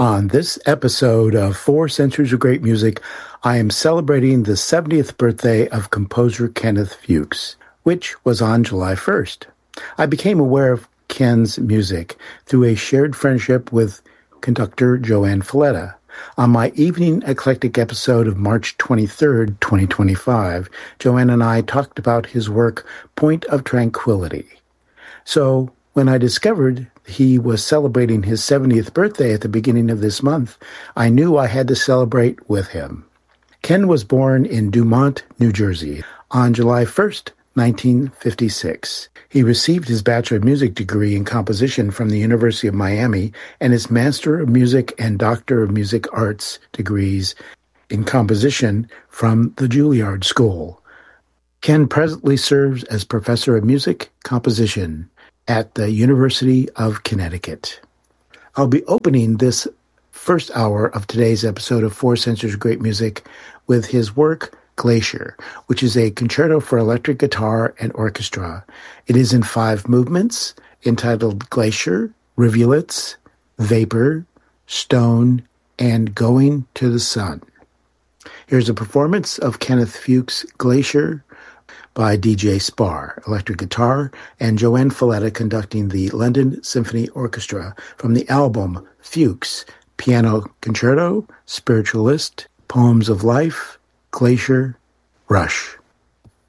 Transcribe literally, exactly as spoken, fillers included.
On this episode of Four Centuries of Great Music, I am celebrating the seventieth birthday of composer Kenneth Fuchs, which was on July first. I became aware of Ken's music through a shared friendship with conductor Joanne Falletta. On my evening eclectic episode of March twenty-third, twenty twenty-five, Joanne and I talked about his work, Point of Tranquility. So, when I discovered he was celebrating his seventieth birthday at the beginning of this month, I knew I had to celebrate with him. Ken was born in Dumont, New Jersey, on July first, nineteen fifty-six. He received his Bachelor of Music degree in composition from the University of Miami and his Master of Music and Doctor of Music Arts degrees in composition from the Juilliard School. Ken presently serves as Professor of Music Composition at the University of Connecticut. I'll be opening this first hour of today's episode of Four Centuries of Great Music with his work, Glacier, which is a concerto for electric guitar and orchestra. It is in five movements, entitled Glacier, Rivulets, Vapor, Stone, and Going to the Sun. Here's a performance of Kenneth Fuchs' Glacier by D J Spar, electric guitar, and Joanne Falletta conducting the London Symphony Orchestra from the album Fuchs, Piano Concerto, Spiritualist, Poems of Life, Glacier, Rush.